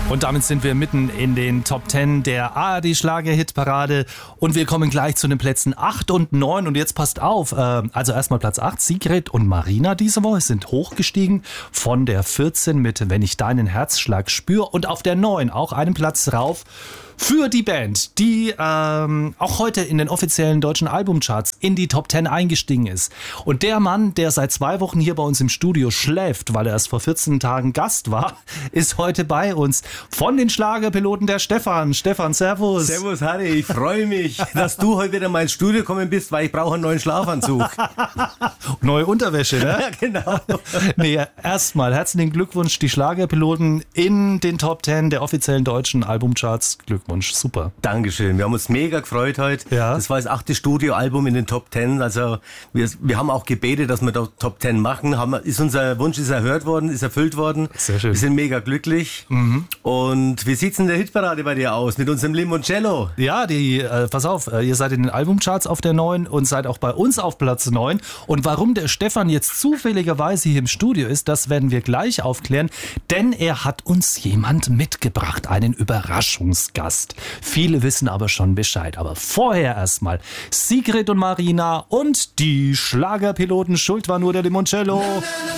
Und damit sind wir mitten in den Top 10 der ARD-Schlager-Hitparade und wir kommen gleich zu den Plätzen 8 und 9 und jetzt passt auf, also erstmal Platz 8, Sigrid und Marina diese Woche sind hochgestiegen von der 14 mit Wenn ich deinen Herzschlag spür und auf der 9 auch einen Platz rauf für die Band, die auch heute in den offiziellen deutschen Albumcharts in die Top 10 eingestiegen ist. Und der Mann, der seit 2 Wochen hier bei uns im Studio schläft, weil er erst vor 14 Tagen Gast war, ist heute bei uns. Von den Schlagerpiloten der Stefan. Stefan, servus. Servus, Harry. Ich freue mich, dass du heute wieder in mein Studio gekommen bist, weil ich brauche einen neuen Schlafanzug. Neue Unterwäsche, ne? Ja, genau. Nee, erstmal herzlichen Glückwunsch, die Schlagerpiloten in den Top 10 der offiziellen deutschen Albumcharts. Glückwunsch, super. Dankeschön. Wir haben uns mega gefreut heute. Ja. Das war das 8. Studioalbum in den Top 10. Also wir haben auch gebetet, dass wir da Top 10 machen. Unser Wunsch ist erhört worden, ist erfüllt worden. Sehr schön. Wir sind mega glücklich. Und wie sieht's in der Hitparade bei dir aus mit unserem Limoncello? Ja, pass auf, ihr seid in den Albumcharts auf der 9 und seid auch bei uns auf Platz 9. Und warum der Stefan jetzt zufälligerweise hier im Studio ist, das werden wir gleich aufklären, denn er hat uns jemand mitgebracht, einen Überraschungsgast. Viele wissen aber schon Bescheid. Aber vorher erstmal Sigrid und Marina und die Schlagerpiloten. Schuld war nur der Limoncello.